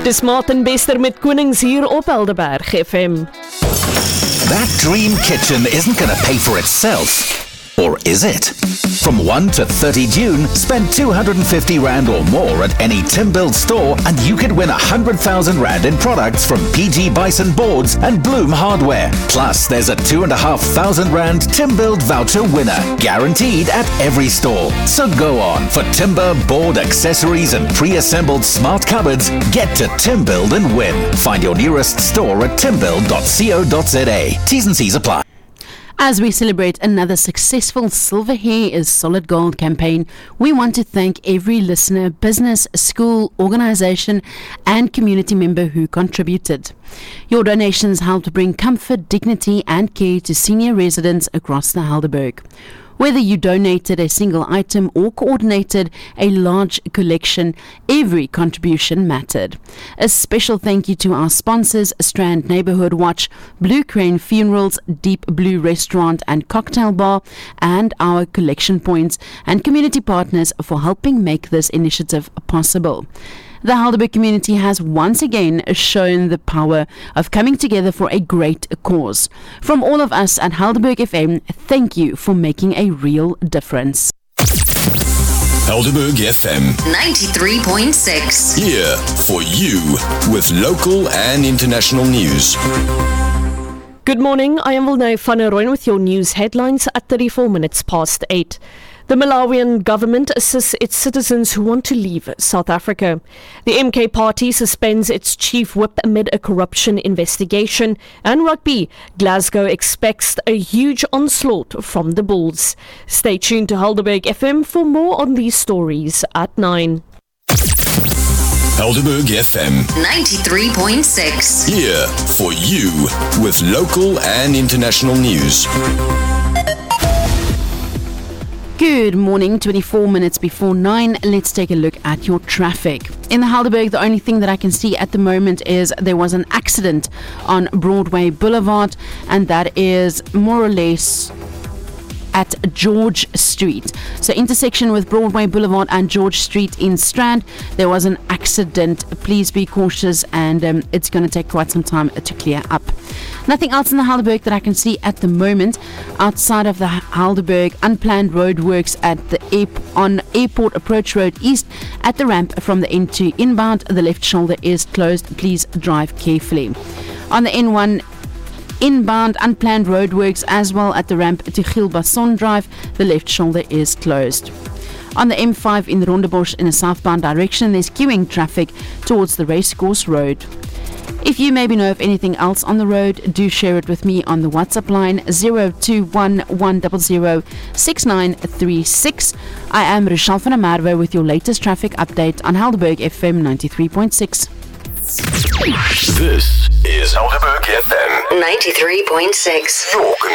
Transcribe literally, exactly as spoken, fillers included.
Dis Martin Bester met Konings hier op Helderberg F M. That dream kitchen isn't going to pay for itself. Or is it? From first to thirtieth June, spend two hundred fifty rand or more at any Timbuild store and you could win one hundred thousand rand in products from P G Bison Boards and Bloom Hardware. Plus, there's a two thousand five hundred rand Timbuild voucher winner, guaranteed at every store. So go on, for timber, board, accessories and pre-assembled smart cupboards, get to Timbuild and win. Find your nearest store at timbuild dot co dot za. T's and C's apply. As we celebrate another successful Silver Hair is Solid Gold campaign, we want to thank every listener, business, school, organisation and community member who contributed. Your donations helped bring comfort, dignity and care to senior residents across the Helderberg. Whether you donated a single item or coordinated a large collection, every contribution mattered. A special thank you to our sponsors, Strand Neighbourhood Watch, Blue Crane Funerals, Deep Blue Restaurant and Cocktail Bar, and our collection points and community partners for helping make this initiative possible. The Helderberg community has once again shown the power of coming together for a great cause. From all of us at Helderberg F M, thank you for making a real difference. Helderberg F M ninety-three point six. Here for you with local and international news. Good morning, I am Wilnay van der Rooyen with your news headlines at thirty-four minutes past eight. The Malawian government assists its citizens who want to leave South Africa. The M K party suspends its chief whip amid a corruption investigation. And rugby, Glasgow expects a huge onslaught from the Bulls. Stay tuned to Helderberg F M for more on these stories at nine. Helderberg F M ninety-three point six. Here for you with local and international news. Good morning, twenty-four minutes before nine. Let's take a look at your traffic. In the Helderberg, the only thing that I can see at the moment is there was an accident on Broadway Boulevard, and that is more or less at George Street. So intersection with Broadway Boulevard and George Street in Strand, there was an accident. Please be cautious, and um, it's going to take quite some time to clear up. Nothing else in the Helderberg that I can see at the moment. Outside of the Helderberg, unplanned road works at the air- on Airport Approach Road East at the ramp from the N two inbound. The left shoulder is closed. Please drive carefully. On the N one inbound, unplanned road works as well at the ramp to Gilbason Drive. The left shoulder is closed. On the M five in Rondebosch in a southbound direction, there's queuing traffic towards the Racecourse Road. If you maybe know of anything else on the road, do share it with me on the WhatsApp line zero two one one zero zero six nine three six. I am Rochelle van der Merwe with your latest traffic update on Helderberg F M ninety-three point six. This is Helderberg F M ninety-three point six. Your